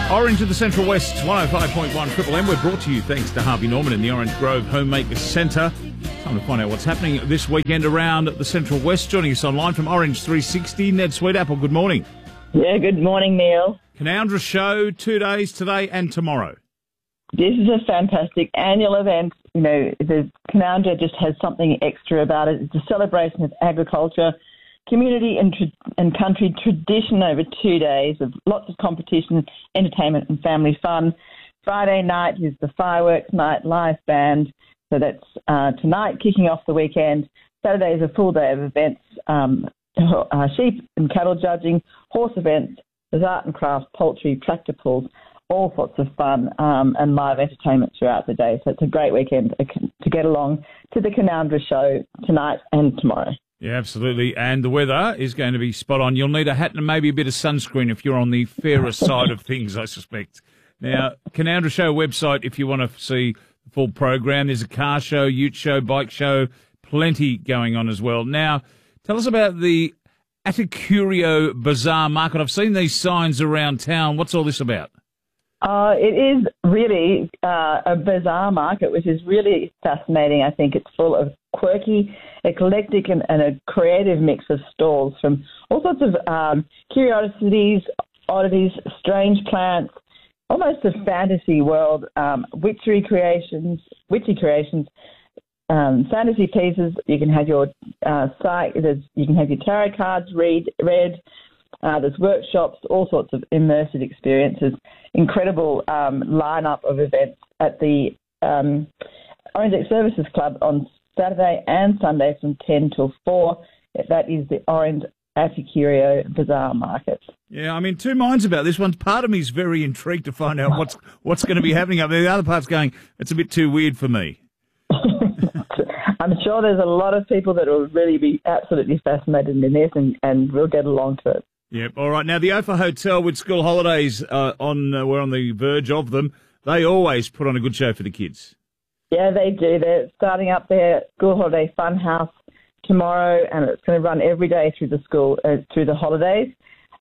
Orange of the Central West, 105.1 Triple M. We're brought to you thanks to Harvey Norman in the Orange Grove Homemaker Centre. Time to find out what's happening this weekend around the Central West. Joining us online from Orange 360, Ned Sweetapple. Good morning. Yeah, good morning, Neil. Canoundra Show, 2 days, today and tomorrow. This is a fantastic annual event. You know, the Canoundra just has something extra about it. It's a celebration of agriculture, community and country tradition over 2 days of lots of competition, entertainment and family fun. Friday night is the fireworks night, live band. So that's tonight, kicking off the weekend. Saturday is a full day of events, sheep and cattle judging, horse events, there's art and crafts, poultry, tractor pulls, all sorts of fun and live entertainment throughout the day. So it's a great weekend to get along to the Canoundra Show tonight and tomorrow. Yeah, absolutely. And the weather is going to be spot on. You'll need a hat and maybe a bit of sunscreen if you're on the fairer side of things, I suspect. Now, Canoundra Show website, if you want to see the full program, there's a car show, ute show, bike show, plenty going on as well. Now, tell us about the Atacurio Bazaar Market. I've seen these signs around town. What's all this about? It is really a bazaar market, which is really fascinating. I think it's full of quirky, eclectic and a creative mix of stalls from all sorts of curiosities, oddities, strange plants, almost a fantasy world, witchy creations, fantasy pieces. You can have your you can have your tarot cards read. There's workshops, all sorts of immersive experiences, incredible lineup of events at the Orange Services Club on Saturday and Sunday from 10 till 4. That is the Orange Atacurio Bazaar Market. Yeah, I'm in two minds about this one. Part of me is very intrigued to find out what's going to be happening up there. The other part's going, it's a bit too weird for me. I'm sure there's a lot of people that will really be absolutely fascinated in this and will get along to it. Yep. All right. Now, the Ophir Hotel with school holidays we're on the verge of them. They always put on a good show for the kids. Yeah, they do. They're starting up their school holiday fun house tomorrow, and it's going to run every day through the school through the holidays.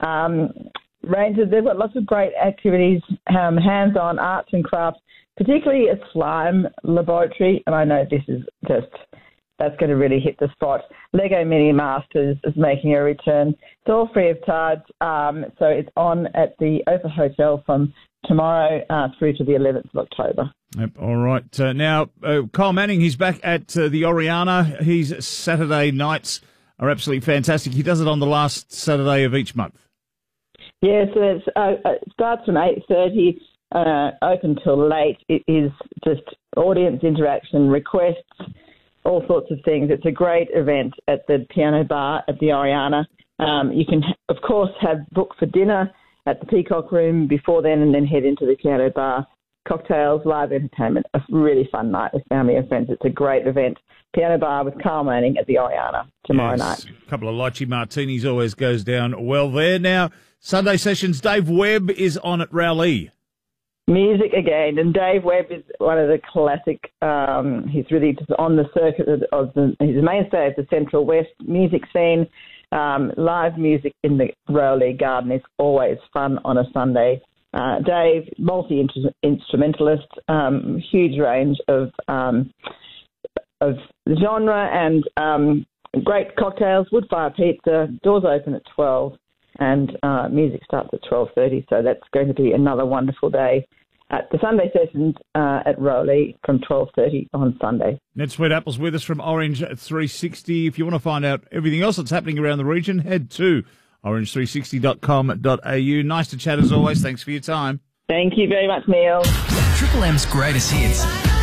They've got lots of great activities, hands-on arts and crafts, particularly a slime laboratory, and I know this is that's going to really hit the spot. Lego Mini Masters is making a return. It's all free of charge, so it's on at the Ophir Hotel from tomorrow through to the 11th of October. Yep, all right. Now, Kyle Manning, he's back at the Oriana. His Saturday nights are absolutely fantastic. He does it on the last Saturday of each month. Yeah, so it starts from 8:30, open till late. It is just audience interaction, requests, all sorts of things. It's a great event at the piano bar at the Oriana. You can, of course, book for dinner at the Peacock Room before then and then head into the piano bar. Cocktails, live entertainment, a really fun night with family and friends. It's a great event. Piano bar with Carl Manning at the Oriana tomorrow night. A couple of lychee martinis always goes down well there. Now, Sunday sessions, Dave Webb is on at Rowley. Music again, and Dave Webb is one of the classic. He's really just on the circuit he's a mainstay of the Central West music scene. Live music in the Rowley Garden is always fun on a Sunday. Dave, multi-instrumentalist, huge range of genre and great cocktails, wood-fire pizza, doors open at 12 and music starts at 12:30, so that's going to be another wonderful day at the Sunday sessions at Rowley from 12:30 on Sunday. Ned Sweetapple's with us from Orange 360. If you want to find out everything else that's happening around the region, head to orange360.com.au. Nice to chat as always. Thanks for your time. Thank you very much, Neil. Triple M's greatest hits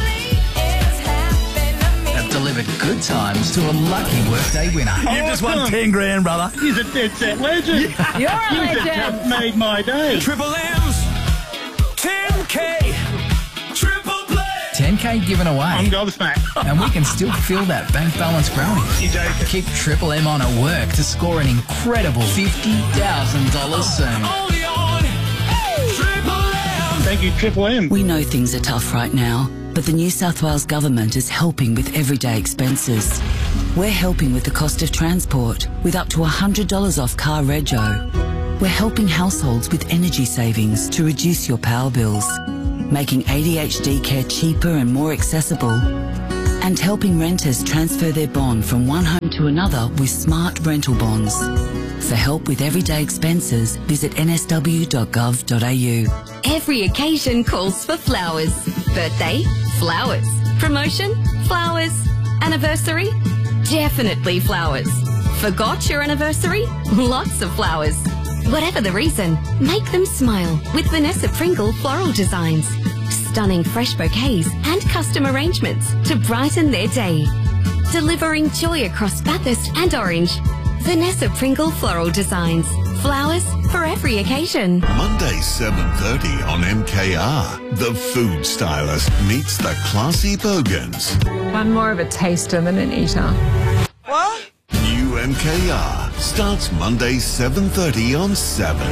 have delivered good times to a lucky workday winner. You've just won 10 grand, brother. He's a dead set legend. You're a legend. Just made my day. Triple M's 10K. Triple play. 10K given away. I'm gobsmacked. And we can still feel that bank balance growing. You joking? Keep Triple M on at work to score an incredible $50,000 soon. Only on Triple M. Thank you, Triple M. We know things are tough right now, but the New South Wales Government is helping with everyday expenses. We're helping with the cost of transport with up to $100 off car rego. We're helping households with energy savings to reduce your power bills, making ADHD care cheaper and more accessible, and helping renters transfer their bond from one home to another with smart rental bonds. For help with everyday expenses, visit nsw.gov.au. Every occasion calls for flowers. Birthday? Flowers. Promotion? Flowers. Anniversary? Definitely flowers. Forgot your anniversary? Lots of flowers. Whatever the reason, make them smile with Vanessa Pringle Floral Designs. Stunning fresh bouquets and custom arrangements to brighten their day. Delivering joy across Bathurst and Orange. Vanessa Pringle Floral Designs. Flowers for every occasion. Monday 7:30 on MKR. The food stylist meets the classy bogans. I'm more of a taster than an eater. What? New MKR starts Monday 7:30 on 7.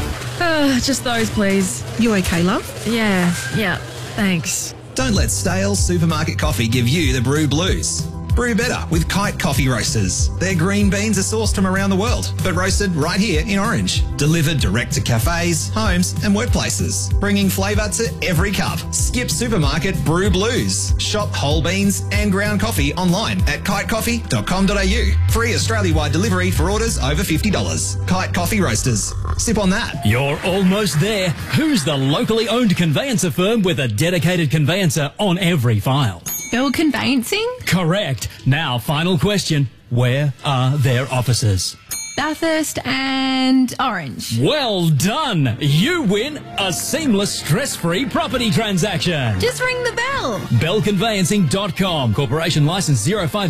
Just those, please. You okay, love? Yeah, thanks. Don't let stale supermarket coffee give you the brew blues. Brew better with Kite Coffee Roasters. Their green beans are sourced from around the world, but roasted right here in Orange. Delivered direct to cafes, homes and workplaces, bringing flavour to every cup. Skip supermarket brew blues. Shop whole beans and ground coffee online at kitecoffee.com.au. Free Australia-wide delivery for orders over $50. Kite Coffee Roasters. Sip on that. You're almost there. Who's the locally owned conveyancer firm with a dedicated conveyancer on every file? Bell Conveyancing? Correct. Now, final question. Where are their offices? Bathurst and Orange. Well done. You win a seamless, stress-free property transaction. Just ring the bell. Bellconveyancing.com. Corporation licence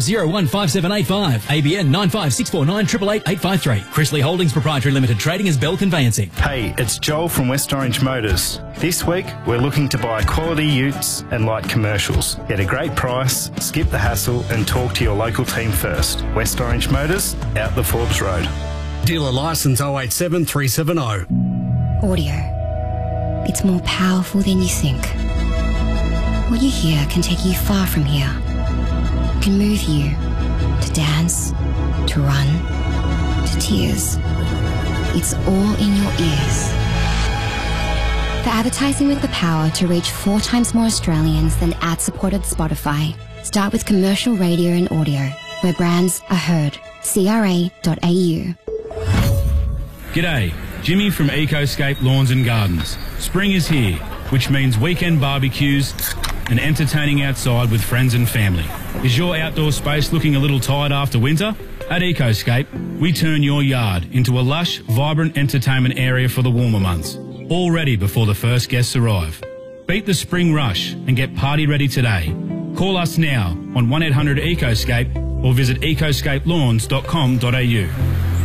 05015785. ABN 95649888853. Chrisley Holdings Proprietary Limited. Trading as Bell Conveyancing. Hey, it's Joel from West Orange Motors. This week, we're looking to buy quality utes and light commercials. Get a great price, skip the hassle and talk to your local team first. West Orange Motors, out the Forbes Road. Dealer licence 087370. Audio. It's more powerful than you think. What you hear can take you far from here. It can move you to dance, to run, to tears. It's all in your ears. For advertising with the power to reach 4 times more Australians than ad-supported Spotify, start with commercial radio and audio, where brands are heard. CRA.au. G'day, Jimmy from Ecoscape Lawns and Gardens. Spring is here, which means weekend barbecues and entertaining outside with friends and family. Is your outdoor space looking a little tired after winter? At Ecoscape, we turn your yard into a lush, vibrant entertainment area for the warmer months, all ready before the first guests arrive. Beat the spring rush and get party ready today. Call us now on 1800-ECOSCAPE or visit ecoscapelawns.com.au.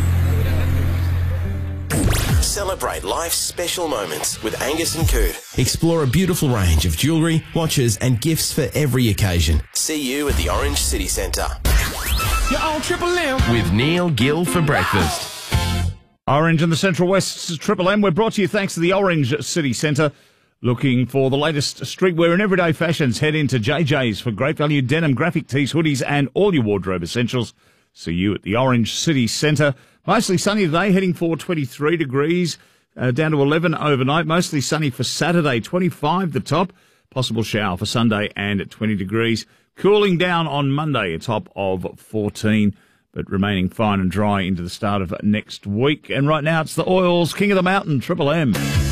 Celebrate life's special moments with Angus and Coot. Explore a beautiful range of jewellery, watches and gifts for every occasion. See you at the Orange City Centre. You're on Triple M. With Neil Gill for breakfast. Orange and the Central West's Triple M. We're brought to you thanks to the Orange City Centre. Looking for the latest streetwear and everyday fashions? Head into JJ's for great value denim, graphic tees, hoodies and all your wardrobe essentials. See you at the Orange City Centre. Mostly sunny today, heading for 23 degrees, down to 11 overnight. Mostly sunny for Saturday, 25 the top. Possible shower for Sunday and at 20 degrees. Cooling down on Monday, a top of 14, but remaining fine and dry into the start of next week. And right now it's the Oils, King of the Mountain, Triple M.